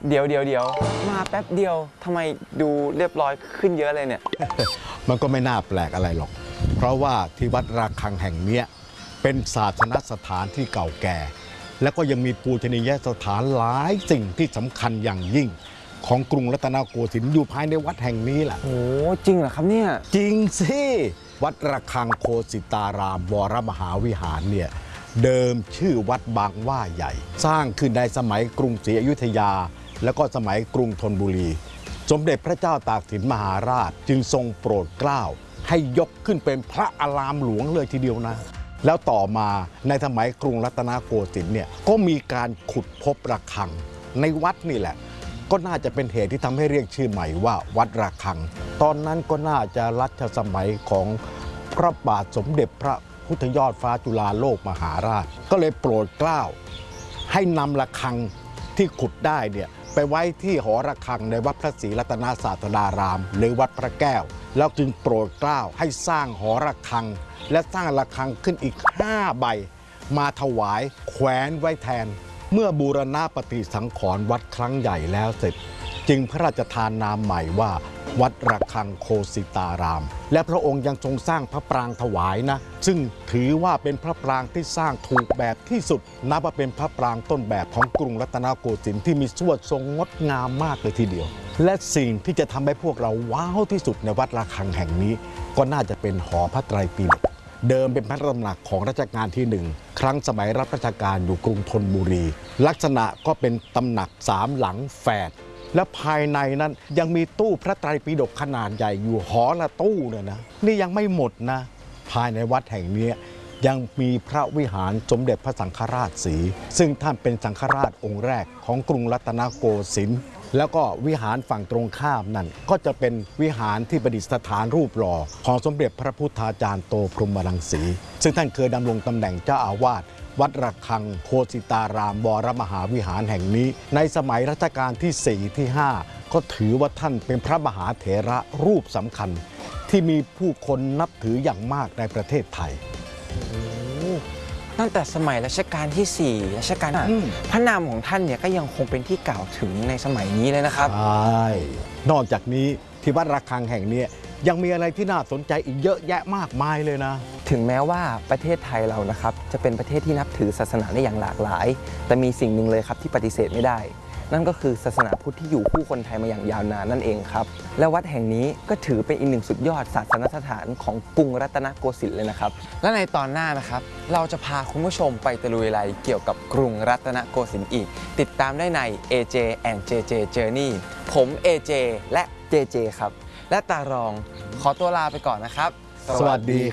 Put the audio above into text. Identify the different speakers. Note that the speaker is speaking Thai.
Speaker 1: เดี๋ยวมาแป๊บเดียวทำไมดูเรียบร้อยขึ้นเยอะเลยเนี่ย
Speaker 2: มันก็ไม่น่าแปลกอะไรหรอกเพราะว่าที่วัดระฆังแห่งนี้เป็นศาสนสถานที่เก่าแก่แล้วก็ยังมีปูชนียสถานหลายสิ่งที่สำคัญอย่างยิ่งของกรุงรัตนโกสินทร์อยู่ภายในวัดแห่งนี้แหละ
Speaker 1: โอ้จริงเหรอครับเนี่ย
Speaker 2: จริงสิวัดระฆังโคสิตารามวรมหาวิหารเนี่ยเดิมชื่อวัดบางหว่าใหญ่สร้างขึ้นในสมัยกรุงศรีอยุธยาแล้วก็สมัยกรุงธนบุรีสมเด็จพระเจ้าตากสินมหาราชจึงทรงโปรดเกล้าให้ยกขึ้นเป็นพระอารามหลวงเลยทีเดียวนะแล้วต่อมาในสมัยกรุงรัตนโกสินทร์เนี่ยก็มีการขุดพบระฆังในวัดนี่แหละก็น่าจะเป็นเหตุที่ทำให้เรียกชื่อใหม่ว่าวัดระฆังตอนนั้นก็น่าจะรัชสมัยของพระบาทสมเด็จพระพุทธยอดฟ้าจุฬาโลกมหาราชก็เลยโปรดเกล้าให้นำระฆังที่ขุดได้เนี่ยไปไว้ที่หอระฆังในวัดพระศรีรัตนศาสดารามหรือวัดพระแก้วแล้วจึงโปรดเกล้าให้สร้างหอระฆังและสร้างระฆังขึ้นอีก5 ใบมาถวายแขวนไว้แทนเมื่อบูรณะปฏิสังขรณ์วัดครั้งใหญ่แล้วเสร็จจึงพระราชทานนามใหม่ว่าวัดระฆังโคสิตารามและพระองค์ยังทรงสร้างพระปรางถวายนะซึ่งถือว่าเป็นพระปรางที่สร้างถูกแบบที่สุดนับว่าเป็นพระปรางต้นแบบของกรุงรัตนโกสินทร์ที่มีสวดทรงงดงามมากเลยทีเดียวและสิ่งที่จะทำให้พวกเราว้าวที่สุดในวัดระฆังแห่งนี้ก็น่าจะเป็นหอพระไตรปิฎกเดิมเป็นพระตำหนักของรัชกาลที่1ครั้งสมัยรับราชการอยู่กรุงธนบุรีลักษณะก็เป็นตำหนัก3 หลังแฝดและภายในนั้นยังมีตู้พระไตรปิฎกขนาดใหญ่อยู่หอละตู้เนี่ยนะนี่ยังไม่หมดนะภายในวัดแห่งนี้ยังมีพระวิหารสมเด็จพระสังฆราชศรีซึ่งท่านเป็นสังฆราชองค์แรกของกรุงรัตนโกสินทร์แล้วก็วิหารฝั่งตรงข้ามนั่นก็จะเป็นวิหารที่ประดิษฐานรูปหล่อของสมเด็จพระพุทธาจารย์โตพรหมรังสีซึ่งท่านเคยดำรงตำแหน่งเจ้าอาวาสวัดระฆังโคสิตารามวรมหาวิหารแห่งนี้ในสมัยรัชกาลที่4ที่5ก็ถือว่าท่านเป็นพระมหาเถระรูปสำคัญที่มีผู้คนนับถืออย่างมากในประเทศไทย
Speaker 1: ตั้งแต่สมัยรัชกาลที่4รัชกาลพระนามของท่านเนี่ยก็ยังคงเป็นที่กล่าวถึงในสมัยนี้เลยนะครับ
Speaker 2: ใช่นอกจากนี้ที่วัดระฆังแห่งนี้ยังมีอะไรที่น่าสนใจอีกเยอะแยะมากมายเลยนะ
Speaker 1: ถึงแม้ว่าประเทศไทยเรานะครับจะเป็นประเทศที่นับถือศาสนาได้อย่างหลากหลายแต่มีสิ่งหนึ่งเลยครับที่ปฏิเสธไม่ได้นั่นก็คือศาสนาพุทธที่อยู่คู่คนไทยมาอย่างยาวนานนั่นเองครับและวัดแห่งนี้ก็ถือเป็นอีกหนึ่งสุดยอดศาสนสถานของกรุงรัตนโกสินทร์เลยนะครับและในตอนหน้านะครับเราจะพาคุณผู้ชมไปตะลุยอะไรเกี่ยวกับกรุงรัตนโกสินทร์อีกติดตามได้ใน AJ and JJ Journey ผม AJ และ JJ ครับและตารองขอตัวลาไปก่อนนะครับ
Speaker 2: สวัสดี